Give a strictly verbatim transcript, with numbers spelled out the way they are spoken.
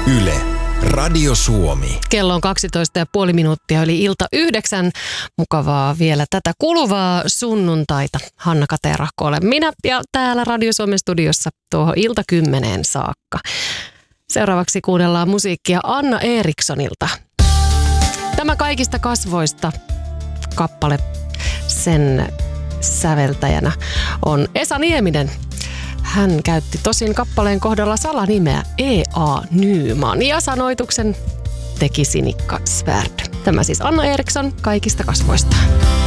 Yle, Radio Suomi. Kello on kaksitoista ja puoli minuuttia, eli ilta yhdeksän. Mukavaa vielä tätä kuluvaa sunnuntaita. Hanna Katerahko olen minä ja täällä Radio Suomen studiossa tuohon ilta kymmeneen saakka. Seuraavaksi kuunnellaan musiikkia Anna Erikssonilta. Tämä kaikista kasvoista kappale, sen säveltäjänä on Esa Nieminen. Hän käytti tosin kappaleen kohdalla salanimeä E A. Nyman ja sanoituksen teki Sinikka Svärd. Tämä siis Anna Eriksson kaikista kasvoista.